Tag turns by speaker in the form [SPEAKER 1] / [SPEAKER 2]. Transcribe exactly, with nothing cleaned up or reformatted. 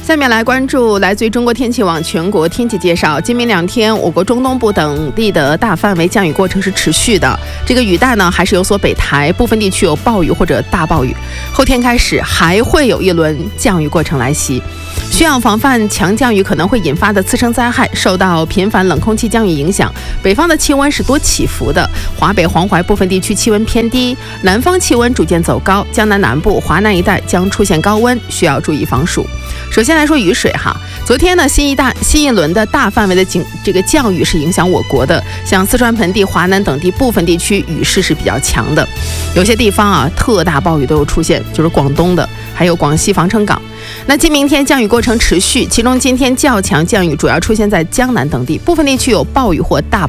[SPEAKER 1] 下面来关注来自于中国天气网全国天气介绍。今明两天，我国中东部等地的大范围降雨过程是持续的，这个雨带呢还是有所北抬，部分地区有暴雨或者大暴雨。后天开始还会有一轮降雨过程来袭，需要防范强降雨可能会引发的次生灾害。受到频繁冷空气降雨影响，北方的气温是多起伏的，华北、黄淮部分地区气温偏低，南方气温逐渐走高，江南南部、华南一带将出现高温，需要注意防暑。首先来说雨水哈，昨天呢新一大新一轮的大范围的景这个降雨是影响我国的，像四川盆地、华南等地部分地区雨势是比较强的，有些地方啊特大暴雨都有出现，就是广东的，还有广西防城港。那今明天降雨过程持续，其中今天较强降雨主要出现在江南等地，部分地区有暴雨或大